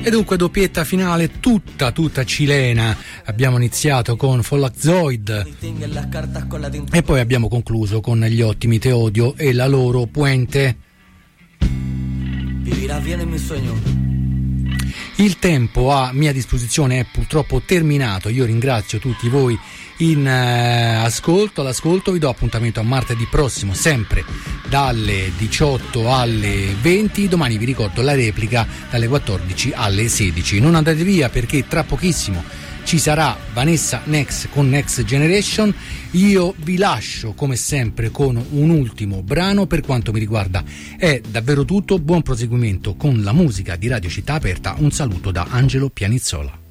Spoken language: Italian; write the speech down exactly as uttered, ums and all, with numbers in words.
E dunque doppietta finale tutta tutta cilena. Abbiamo iniziato con Folazoid e poi abbiamo concluso con gli ottimi Te Odio e la loro Puente. Il tempo a mia disposizione è purtroppo terminato. Io ringrazio tutti voi in eh, ascolto, all'ascolto. Vi do appuntamento a martedì prossimo, sempre dalle diciotto alle venti. Domani vi ricordo la replica dalle quattordici alle sedici. Non andate via, perché tra pochissimo ci sarà Vanessa Next con Next Generation. Io vi lascio come sempre con un ultimo brano. Per quanto mi riguarda è davvero tutto. Buon proseguimento con la musica di Radio Città Aperta. Un saluto da Angelo Pianizzola.